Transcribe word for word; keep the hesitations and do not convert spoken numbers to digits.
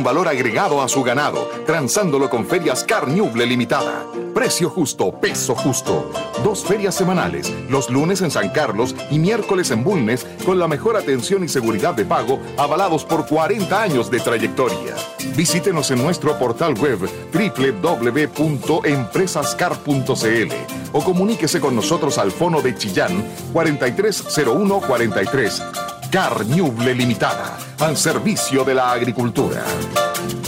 valor agregado a su ganado, transándolo con Ferias Carñuble Limitada. Precio justo, peso justo. Dos ferias semanales, los lunes en San Carlos y miércoles en Bulnes, con la mejor atención y seguridad de pago, avalados por cuarenta años de trayectoria. Visítenos en nuestro portal web doble u doble u doble u punto empresascar punto c l o comuníquese con nosotros al fono de Chillán cuarenta y tres cero uno cuarenta y tres. Carñuble Limitada, al servicio de la agricultura.